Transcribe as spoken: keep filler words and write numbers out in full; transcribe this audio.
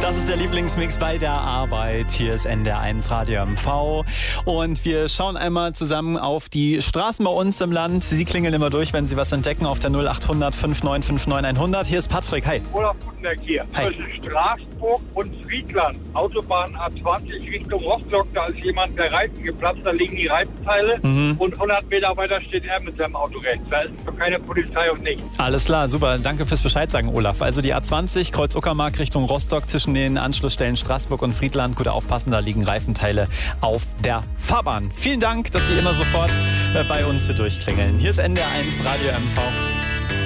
Das ist der Lieblingsmix bei der Arbeit. Hier ist N D R eins Radio M V. Und wir schauen einmal zusammen auf die Straßen bei uns im Land. Sie klingeln immer durch, wenn Sie was entdecken, auf der null acht hundert fünf neun fünf neun hundert. Hier ist Patrick. Hi. Olaf Gutenberg hier. Hi. Zwischen Straßburg und Friedland, Autobahn A zwanzig Richtung Rostock, da ist jemand der Reifen geplatzt, da liegen die Reifenteile Mhm. und hundert Meter weiter steht er mit seinem Auto rechts. Da ist noch keine Polizei und nichts. Alles klar, super. Danke fürs Bescheid sagen, Olaf. Also die A zwanzig, Kreuz Uckermark Richtung Rostock, zwischen den Anschlussstellen Straßburg und Friedland. Gut aufpassen, da liegen Reifenteile auf der Fahrbahn. Vielen Dank, dass Sie immer sofort bei uns hier durchklingeln. Hier ist N D R eins Radio M V.